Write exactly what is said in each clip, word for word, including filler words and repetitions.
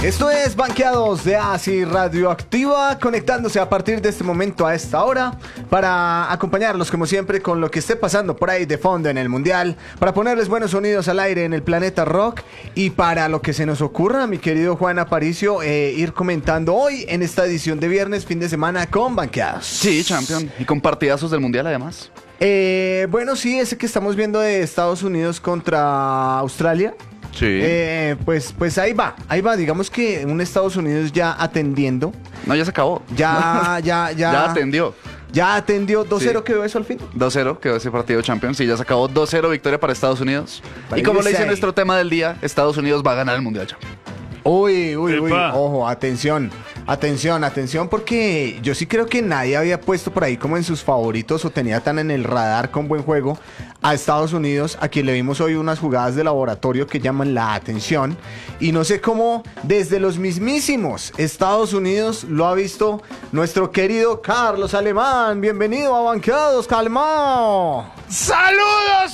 Esto es Banqueados de Asi Radioactiva, conectándose a partir de este momento a esta hora para acompañarlos como siempre con lo que esté pasando por ahí de fondo en el Mundial, para ponerles buenos sonidos al aire en el planeta rock y para lo que se nos ocurra, mi querido Juan Aparicio, eh, ir comentando hoy en esta edición de viernes, fin de semana con Banqueados. Sí, champion, y con partidazos del Mundial además. Eh, bueno, sí, ese que estamos viendo de Estados Unidos contra Australia. Sí. Eh, pues, pues ahí va, ahí va, digamos que un Estados Unidos ya atendiendo. No, ya se acabó. Ya, ya, ya. Ya atendió. Ya atendió. dos cero Sí. quedó eso al fin. dos cero quedó ese partido Champions. Sí, ya se acabó dos cero, victoria para Estados Unidos. Parece Y como le dice ahí. nuestro tema del día, Estados Unidos va a ganar el Mundial Champions. Uy, uy, uy, Epa. ojo, atención, atención, atención, porque yo sí creo que nadie había puesto por ahí como en sus favoritos o tenía tan en el radar con buen juego a Estados Unidos, a quien le vimos hoy unas jugadas de laboratorio que llaman la atención, y no sé cómo desde los mismísimos Estados Unidos lo ha visto nuestro querido Carlos Alemán. Bienvenido a Banqueados, calmao. ¡Saludos,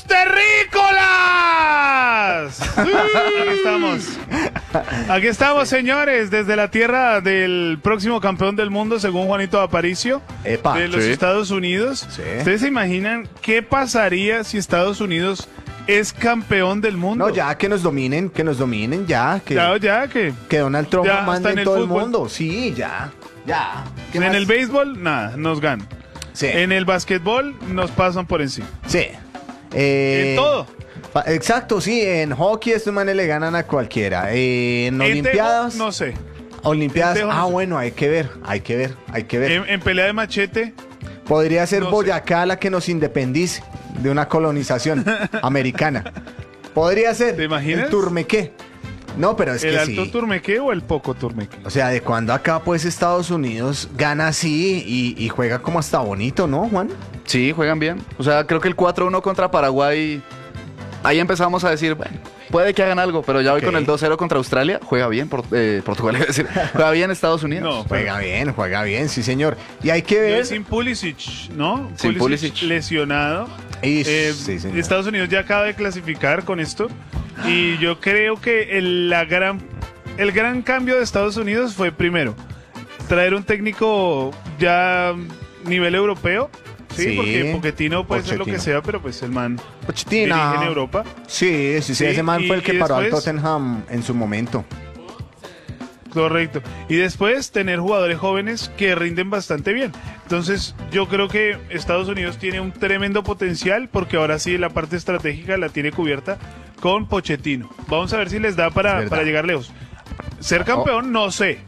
terrícolas! Aquí estamos. Aquí estamos, señores, desde la tierra del próximo campeón del mundo, según Juanito Aparicio, Epa. de los Sí. Estados Unidos. Sí. ¿Ustedes se imaginan qué pasaría si Estados Unidos es campeón del mundo? No, ya que nos dominen, que nos dominen, ya, que... Ya, ya, que Que Donald Trump Ya, mande hasta en en el todo el fútbol. mundo. Sí, ya. Ya. ¿Qué en más? el béisbol, nada, nos ganan. Sí. En el básquetbol, nos pasan por encima. Sí. Eh, En todo. pa- Exacto, sí. En hockey estos manes le ganan a cualquiera. Eh, en En Olimpiadas. tejo, no sé. Olimpiadas. en tejo, no Ah, sé. bueno, hay que ver. Hay que ver. Hay que ver. En, en pelea de machete, Podría ser no sé. Boyacá la que nos independice de una colonización americana. Podría ser. ¿Te imaginas? El turmequé. No, pero es el que alto sí. turmeque o el poco turmeque. O sea, de cuando acá pues Estados Unidos gana así y, y juega como hasta bonito, ¿no, Juan? Sí, juegan bien. O sea, creo que el cuatro uno contra Paraguay, ahí empezamos a decir, bueno, puede que hagan algo, pero ya hoy Ok. con el dos cero contra Australia, juega bien por- eh, Portugal, iba a decir, juega bien Estados Unidos. No, Juega bien, juega bien, sí señor. Y hay que ver... sin Pulisic, ¿no? Sin Pulisic. lesionado. Y- Eh, sí, señor. Estados Unidos ya acaba de clasificar con esto. Y yo creo que el, la gran, el gran cambio de Estados Unidos fue primero traer un técnico ya nivel europeo. Sí, Sí. porque Pochettino puede ser lo que Pochettino. sea, pero pues el man Pochettino. dirige en Europa. Sí, sí, sí, Sí, ese man y- fue el que y paró al después- Tottenham en su momento. Correcto. Y después tener jugadores jóvenes que rinden bastante bien. Entonces yo creo que Estados Unidos tiene un tremendo potencial porque ahora sí la parte estratégica la tiene cubierta con Pochettino. Vamos a ver si les da Es para, verdad. para llegar lejos. Ser campeón, no sé.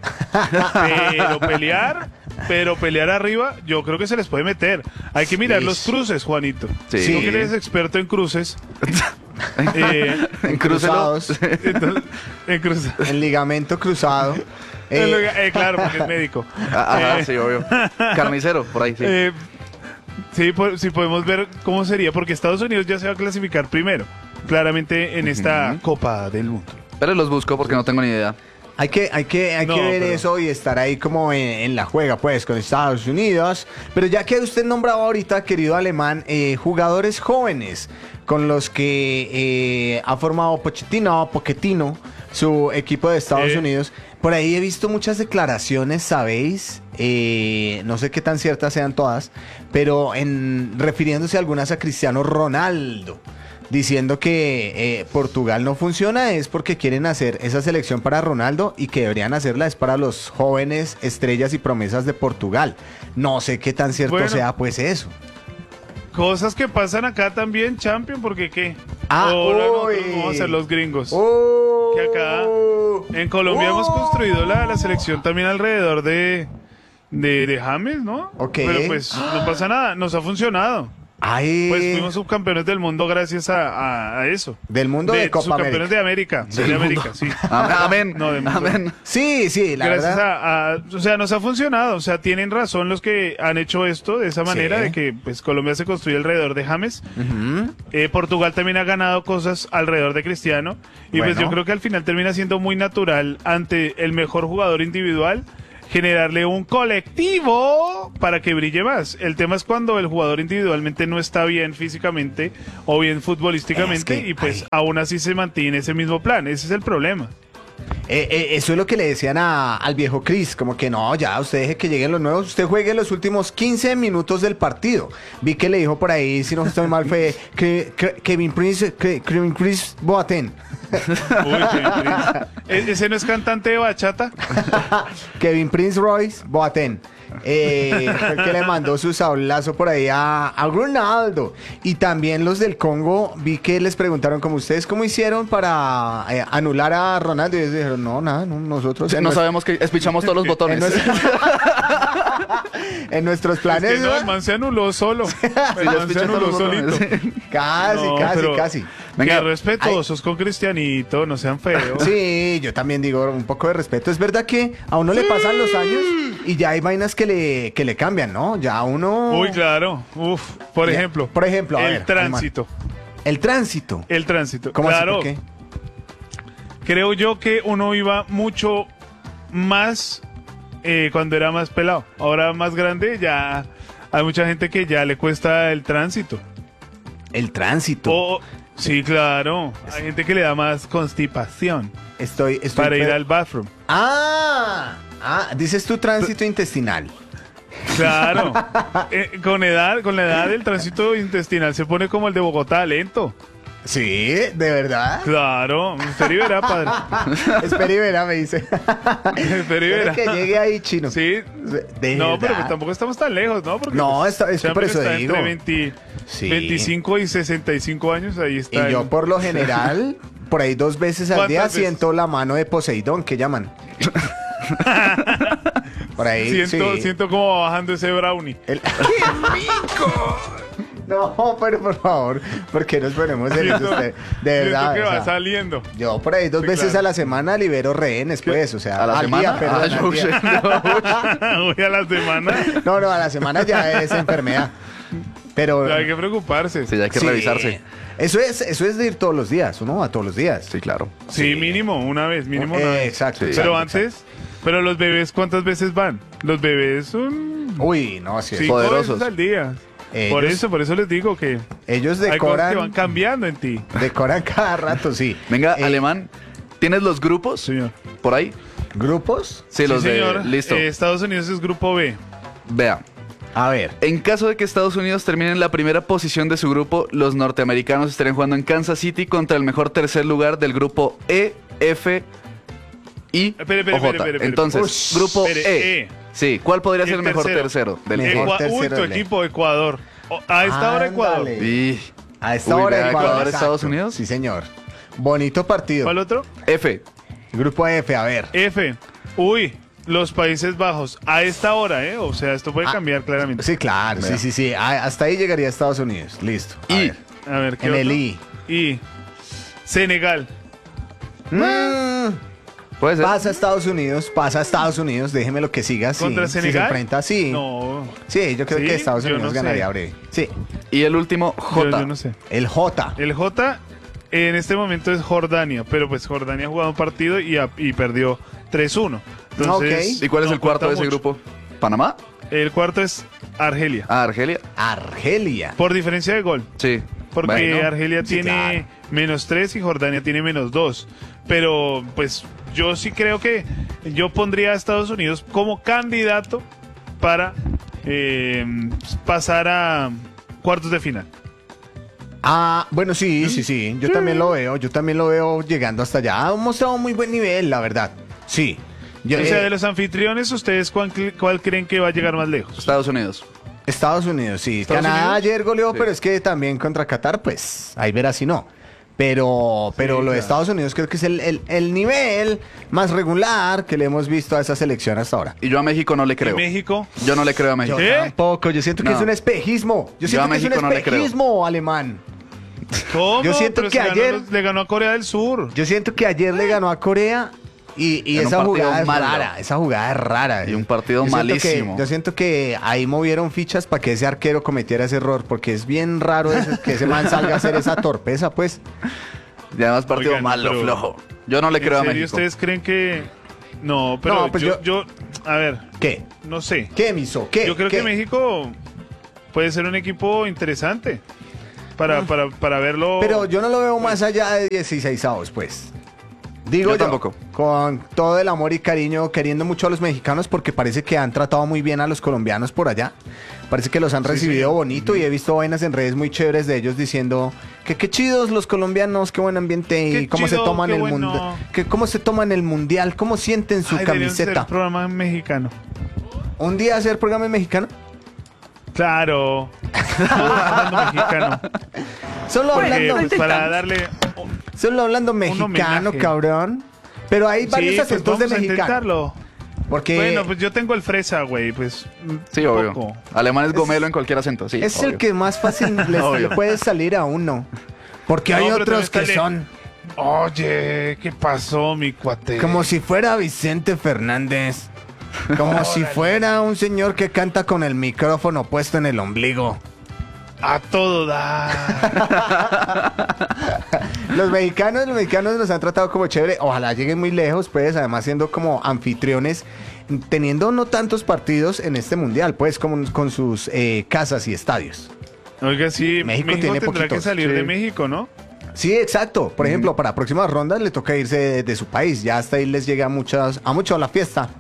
Pero pelear, pero pelear arriba, yo creo que se les puede meter. Hay que mirar Sí, los sí. cruces, Juanito. Sí. Tú que eres experto en cruces. eh, En Cruzados, entonces, en cruces. en ligamento cruzado. Eh, Eh, claro, porque es médico. Ah, Ajá, Eh, sí, obvio. Carnicero, por ahí, sí. eh, sí, po- sí podemos ver cómo sería, porque Estados Unidos ya se va a clasificar primero, claramente en esta Ujú. Copa del Mundo. Pero los busco porque no tengo ni idea. Hay que, hay que, hay No, que ver pero- eso y estar ahí como en, en la juega, pues, con Estados Unidos. Pero ya que usted nombraba ahorita, querido Alemán, eh, jugadores jóvenes con los que eh, ha formado Pochettino, Pochettino, su equipo de Estados Eh. Unidos. Por ahí he visto muchas declaraciones, ¿sabéis? Eh, no sé qué tan ciertas sean todas, pero en refiriéndose algunas a Cristiano Ronaldo, diciendo que eh, Portugal no funciona es porque quieren hacer esa selección para Ronaldo y que deberían hacerla es para los jóvenes estrellas y promesas de Portugal. No sé qué tan cierto Bueno. sea pues eso. Cosas que pasan acá también, Champion, porque ¿qué? Ah, Ahora nosotros uy. vamos a ser los gringos. Oh. Que acá en Colombia hemos construido la, la selección también alrededor de, de, de James, ¿no? Ok. Pero pues no pasa nada, nos ha funcionado. Ay, Pues fuimos subcampeones del mundo gracias a, a- a eso. del mundo de, Copa subcampeones América. de América. Sí, de América, sí. Amén. No, del mundo. Amén. Sí, sí, la Gracias verdad. a, a- o sea, nos ha funcionado, o sea, tienen razón los que han hecho esto de esa manera, Sí. de que pues Colombia se construye alrededor de James. Ujú. Eh, Portugal también ha ganado cosas alrededor de Cristiano y pues Bueno. yo creo que al final termina siendo muy natural ante el mejor jugador individual generarle un colectivo para que brille más. El tema es cuando el jugador individualmente no está bien físicamente o bien futbolísticamente Es que, y pues ay. aún así se mantiene ese mismo plan. Ese es el problema. Eh, eh, eso es lo que le decían a- al viejo Chris, como que no, ya, usted deje que lleguen los nuevos, usted juegue los últimos quince minutos del partido. Vi que le dijo por ahí, si no estoy mal, fue que, que- Kevin Prince, que- Kevin Prince Boateng. Uy, Kevin Prince. ¿E- ¿Ese no es cantante de bachata? Kevin Prince Royce Boateng. Eh, fue el que le mandó su sablazo por ahí a, a Ronaldo. Y también los del Congo, vi que les preguntaron como ustedes cómo hicieron para eh, anular a Ronaldo. Y ellos dijeron, no, nada, no, nosotros. en No nuestro- sabemos que espichamos todos los en, botones. nuestro- en nuestros planes. Es que no, el ¿no? man se anuló solo. El man se espiché anuló todos los solito. botones. Casi, No, casi, pero casi. Venga. Qué respetuosos con Cristianito, no sean feos. Sí, yo también digo un poco de respeto. Es verdad que a uno le pasan los años y ya hay vainas que le, que le cambian, ¿no? Ya uno... Uy, claro. Uf, por Ya, ejemplo. por ejemplo, a el ver, tránsito. El tránsito. El tránsito. ¿Cómo claro. así? ¿Por qué? Creo yo que uno iba mucho más eh, cuando era más pelado. Ahora más grande, ya hay mucha gente que ya le cuesta el tránsito. El tránsito. O, sí, claro. Hay gente que le da más constipación Estoy, estoy para ir pe- al bathroom. Ah, ah, dices tu tránsito intestinal. Claro. Eh, con edad, con la edad el tránsito intestinal se pone como el de Bogotá, lento. Sí, de verdad. Claro. Usted y verá, padre. Espera y verá, me dice. Espera y verá. que llegue ahí, chino. Sí. De No, pero verdad. pues tampoco estamos tan lejos, ¿no? Porque No, pues, está- es que por Champions eso está digo. entre veinte, Sí. veinticinco y sesenta y cinco años, ahí está. Y yo el- por lo general, por ahí dos veces al ¿Cuántas día veces? siento la mano de Poseidón, que llaman. Por ahí, siento, sí. siento cómo va bajando ese brownie. El- ¡Qué rico! No, pero por favor, ¿por qué nos ponemos serios Siento- usted? De siento verdad. que o va sea, saliendo. yo por ahí dos Sí, veces claro. a la semana libero rehenes, pues, o sea, ¿A la al semana? día, perdón, Ah, al yo día. Voy a la semana. No, no, a la semana ya es enfermedad. Pero Ya hay que preocuparse. Sí, ya hay que sí, revisarse. Eso es, eso es de ir todos los días, uno va todos los días. Sí, claro. Sí, mínimo, una vez, mínimo una Eh, vez. exacto, Sí. exacto, Pero exacto. antes, pero los bebés, ¿cuántas veces van? Los bebés son Uy, no, sí, cinco poderosos. veces al día. Por Ellos- eso, por eso les digo que ellos hay cosas que van decoran, cambiando en ti. decoran cada rato, sí. Venga, Eh, Alemán, ¿tienes los grupos Señor. por ahí? ¿Grupos? Sí, los señor. de... Listo. Eh, Estados Unidos es grupo B. Vea. A ver. En caso de que Estados Unidos termine en la primera posición de su grupo, los norteamericanos estarían jugando en Kansas City contra el mejor tercer lugar del grupo E, F y Espere, espere, o J. espere, espere, espere. Entonces, Ush. grupo Espere, E. E. Sí, ¿cuál podría ser El el mejor tercero. tercero, del Mejor E? Ecua- tercero Uy, tu del E. equipo, Ecuador. O- a esta hora, Ecuador. Ándale. Y A esta Uy, hora vea, Ecuador, Ecuador, exacto. Estados Unidos. Sí, señor. Bonito partido. ¿Cuál otro? F. Grupo F, a ver. F. Uy, los Países Bajos. A esta hora, ¿eh? O sea, esto puede Ah, cambiar claramente. Sí, claro, sí, Vea. sí, sí. A- hasta ahí llegaría Estados Unidos. Listo. A Y ver. A ver, ¿qué En otro? el I. Y Senegal. Mm, puede ser. pasa a Estados Unidos, pasa a Estados Unidos, déjeme lo que siga. sí. ¿Contra Si se Senegal? enfrenta, sí. No. Sí, yo creo ¿Sí? que Estados Yo Unidos no sé. ganaría breve. Sí. Y el último, Yo, J. yo no sé. El J. El J en este momento es Jordania, pero pues Jordania ha jugado un partido y, ha- y perdió tres uno. Entonces, Ok. ¿Y cuál es no el cuarto de cuenta ese mucho. grupo? ¿Panamá? El cuarto es Argelia. Ah, Argelia. Argelia. Por diferencia de gol. Sí. Porque Bueno. Argelia sí, tiene claro. menos tres y Jordania tiene menos dos. Pero pues yo sí creo que yo pondría a Estados Unidos como candidato para eh, pasar a cuartos de final. Ah, bueno, sí, sí, sí. Yo también lo veo. Yo también lo veo llegando hasta allá. Ha mostrado muy buen nivel, la verdad. Sí. Yo- O sea, eh, de los anfitriones, ¿ustedes cuál, cuál creen que va a llegar más lejos? Estados Unidos. Estados Unidos, sí. ¿Estados Canadá Unidos? ayer goleó, Sí. pero es que también contra Qatar, pues ahí verás si no. Pero, pero lo de claro. Estados Unidos creo que es el, el- el nivel más regular que le hemos visto a esa selección hasta ahora. Y yo a México no le En creo. México. Yo no le creo a Yo México. ¿Qué? tampoco, yo siento que No. es un espejismo. Yo Yo siento a que es México un no le creo. espejismo alemán. ¿Cómo? Yo siento Pero que si ganó ayer- los- le ganó a Corea del Sur. Yo siento que ayer le ganó a Corea y, y En un esa partido jugada es malo. rara. Esa jugada es rara. Y un partido Yo siento que- malísimo. yo siento que ahí movieron fichas para que ese arquero cometiera ese error, porque es bien raro ese- que ese man salga a hacer esa torpeza, pues. Y además partido Oigan, malo, pero- flojo. Yo no le ¿En creo a serio México. ustedes creen que...? No, pero No, pues yo, yo- yo... A ver, ¿Qué? no sé. ¿Qué, Miso? ¿Qué? Yo creo ¿Qué? que México puede ser un equipo interesante para, para, para verlo. Pero yo no lo veo más allá de dieciséis avos, pues. Digo Yo yo, tampoco. con todo el amor y cariño, queriendo mucho a los mexicanos porque parece que han tratado muy bien a los colombianos por allá. Parece que los han Sí, recibido sí. bonito y he visto vainas en redes muy chéveres de ellos diciendo que qué chidos los colombianos, qué buen ambiente y Qué cómo chido, se toman qué el bueno. mundo, que cómo se toman el mundial, cómo sienten su Ay, deberían hacer camiseta. programa mexicano. Un día hacer programa en mexicano. Claro. Todos hablando mexicano. Solo Porque, hablando, pues, para darle... solo hablando mexicano, homenaje. cabrón. Pero hay varios Sí, pues acentos vamos de a mexicano. intentarlo. Porque Bueno, pues yo tengo el fresa, güey, pues... Sí, un obvio. poco. Alemán es gomelo en cualquier acento, sí. es obvio. el que más fácil le, Obvio. le puede salir a uno. Porque hay No, pero otros que también sale- son Oye, ¿qué pasó, mi cuate? como si fuera Vicente Fernández. Como si fuera un señor que canta con el micrófono puesto en el ombligo. A todo da. Los mexicanos, los mexicanos nos han tratado como chévere. Ojalá lleguen muy lejos, pues, además siendo como anfitriones, teniendo no tantos partidos en este mundial, pues, como con sus eh, casas y estadios. Oiga, sí, México México, tiene tendrá poquitos, que salir sí. de México, ¿no? Sí, exacto. Por ejemplo, para próximas rondas le toca irse de, de su país. Ya hasta ahí les llega a muchas, a mucho a la fiesta.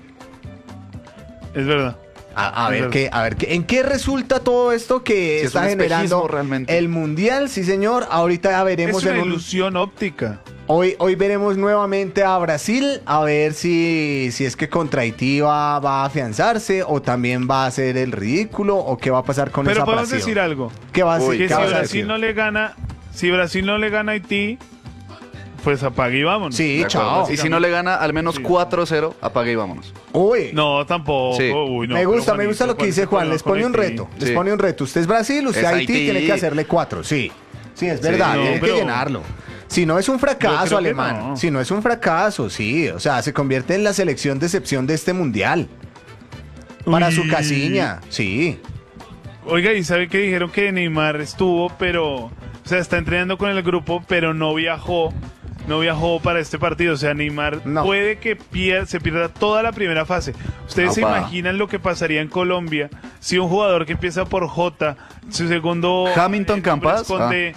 Es verdad. A, a Es ver verdad. qué, a ver qué, en qué resulta todo esto que Si es está un espejismo generando realmente. el mundial, sí señor. Ahorita ya veremos Es una en un- ilusión óptica. hoy, hoy veremos nuevamente a Brasil a ver si, si es que contra Haití va, va a afianzarse o también va a hacer el ridículo o qué va a pasar con Pero esa podemos Brasil. decir algo. ¿Qué va a Uy, decir? Que ¿Qué si vas a Brasil decir? no le gana, si Brasil no le gana a Haití, pues apague y vámonos. Sí, De acuerdo. chao. Y si no le gana al menos Sí. cuatro cero, apague y vámonos. Uy. No, tampoco. Sí. Uy, no, me pero gusta, me Juanito, gusta lo que dice se Juan. peleó Les con pone un Haití. reto. Les Sí. pone un reto. Usted es Brasil, usted Es Haití, Haití. tiene que hacerle cuatro. Sí. Sí, es verdad. Sí. tiene No, que pero- llenarlo. Si no es un Yo fracaso, creo que alemán. no. Si no es un fracaso, sí. O sea, se convierte en la selección de excepción de este mundial. Para Uy. su casiña. Sí. Oiga, ¿y sabe que dijeron que Neymar estuvo, pero... O sea, está entrenando con el grupo, pero no viajó. No viajó para este partido. O sea, Neymar No. puede que pier- se pierda toda la primera fase. ¿Ustedes se Opa. imaginan lo que pasaría en Colombia si un jugador que empieza por J, su segundo... Hamilton eh, nombre Campas? esconde-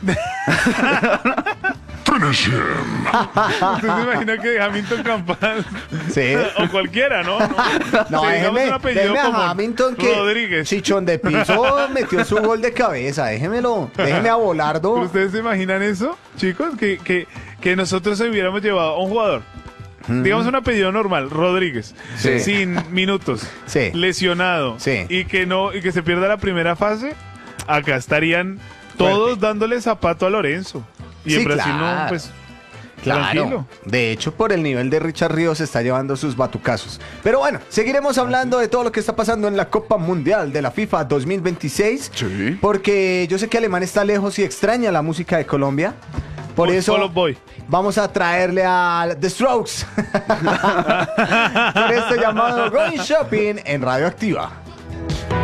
¿Usted se imagina que Hamilton Campas... Sí. o cualquiera, ¿no? No, No, Sí, digamos déjeme, un apellido déjeme a como Hamilton que Rodríguez. Chichón de piso metió su gol de cabeza. Déjemelo. Déjeme a ¿Pero Volardo. ustedes se imaginan eso, chicos? Que, que, que nosotros hubiéramos llevado a un jugador, digamos un apellido normal, Rodríguez, Sí. sin minutos, Sí. lesionado, Sí. y que no y que se pierda la primera fase, acá estarían todos Fuerte. dándole zapato a Lorenzo. Y Sí, en Brasil claro. no, pues... Claro. Tranquilo. De hecho, por el nivel de Richard Ríos se está llevando sus batucazos. Pero bueno, seguiremos hablando de todo lo que está pasando en la Copa Mundial de la FIFA dos mil veintiséis. Sí. Porque yo sé que Alemán está lejos y extraña la música de Colombia. Por Voy, eso solo voy. vamos a traerle a The Strokes. Por esto llamado Going Shopping en Radioactiva.